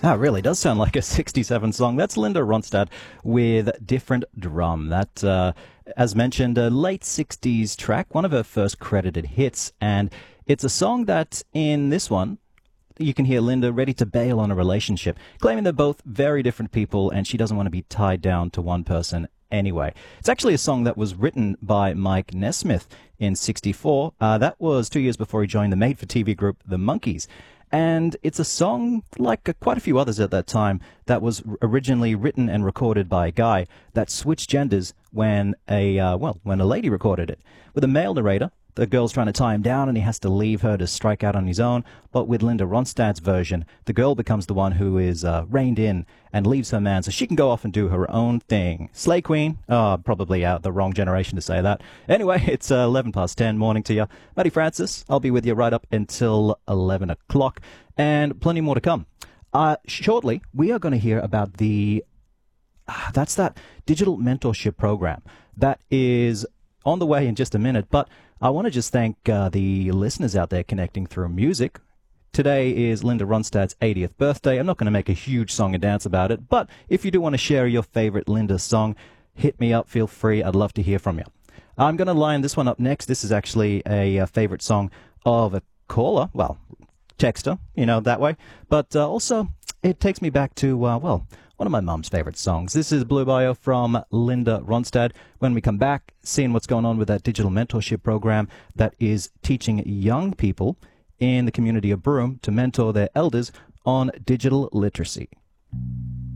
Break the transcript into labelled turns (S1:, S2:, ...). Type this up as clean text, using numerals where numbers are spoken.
S1: That really does sound like a 67 song. That's Linda Ronstadt with Different Drum. That, as mentioned, a late 60s track, one of her first credited hits. And it's a song that, in this one, you can hear Linda ready to bail on a relationship, claiming they're both very different people and she doesn't want to be tied down to one person anyway. It's actually a song that was written by Mike Nesmith in 64. That was 2 years before he joined the made-for-TV group The Monkees. And it's a song, like quite a few others at that time, that was originally written and recorded by a guy that switched genders when when a lady recorded it. With a male narrator, the girl's trying to tie him down and he has to leave her to strike out on his own. But with Linda Ronstadt's version, the girl becomes the one who is reined in and leaves her man so she can go off and do her own thing. Slay Queen? Oh, probably out the wrong generation to say that. Anyway, it's 11 past 10, morning to you. Matty Francis, I'll be with you right up until 11 o'clock and plenty more to come. Shortly, we are going to hear about that's that digital mentorship program that is on the way in just a minute, but I want to just thank the listeners out there connecting through music. Today is Linda Ronstadt's 80th birthday. I'm not going to make a huge song and dance about it, but if you do want to share your favorite Linda song, hit me up, feel free. I'd love to hear from you. I'm going to line this one up next. This is actually a favorite song of a caller, well, texter, that way. But also, it takes me back to, one of my mum's favorite songs. This is Blue Bio from Linda Ronstadt. When we come back, seeing what's going on with that digital mentorship program that is teaching young people in the community of Broome to mentor their elders on digital literacy.